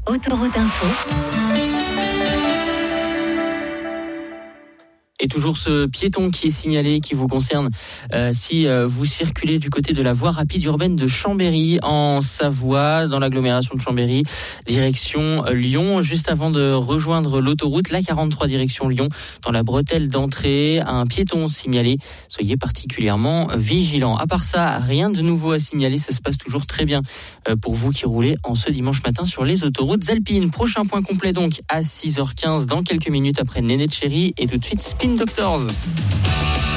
Autoroute Info. Et toujours ce piéton qui est signalé, qui vous concerne si vous circulez du côté de la voie rapide urbaine de Chambéry, en Savoie, dans l'agglomération de Chambéry, direction Lyon. Juste avant de rejoindre l'autoroute, la 43 direction Lyon, dans la bretelle d'entrée, un piéton signalé. Soyez particulièrement vigilants. À part ça, rien de nouveau à signaler. Ça se passe toujours très bien pour vous qui roulez en ce dimanche matin sur les autoroutes alpines. Prochain point complet donc à 6h15 dans quelques minutes après Néné Cherry, et tout de suite Spin Doctors.